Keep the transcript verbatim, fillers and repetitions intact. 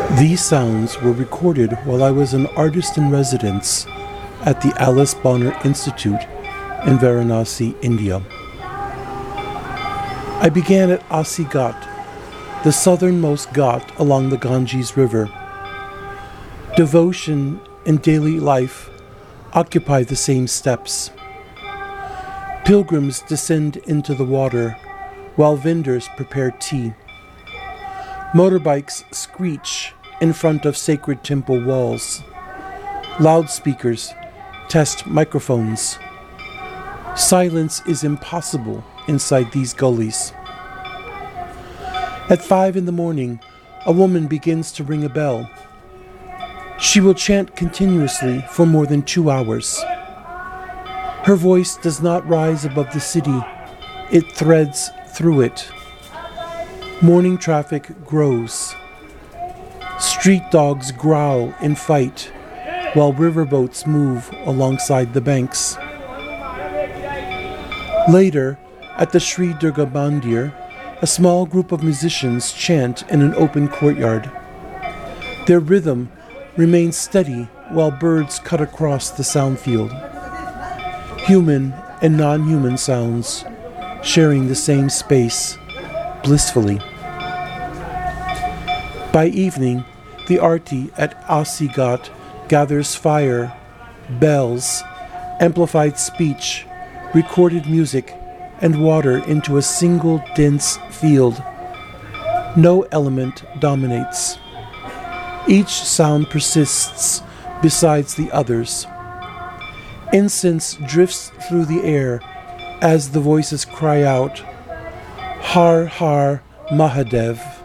These sounds were recorded while I was an artist in residence at the Alice Bonner Institute in Varanasi, India. I began at Asi Ghat, the southernmost ghat along the Ganges River. Devotion and daily life occupy the same steps. Pilgrims descend into the water while vendors prepare tea. Motorbikes screech in front of sacred temple walls. Loudspeakers test microphones. Silence is impossible inside these gullies. At five in the morning, a woman begins to ring a bell. She will chant continuously for more than two hours. Her voice does not rise above the city. It threads through it. Morning traffic grows. Street dogs growl and fight, while riverboats move alongside the banks. Later, at the Sri Durga Mandir, a small group of musicians chant in an open courtyard. Their rhythm remains steady while birds cut across the sound field. Human and non-human sounds sharing the same space, blissfully. By evening, the Arti at Asi Ghat gathers fire, bells, amplified speech, recorded music, and water into a single dense field. No element dominates. Each sound persists besides the others. Incense drifts through the air as the voices cry out, Har Har Mahadev.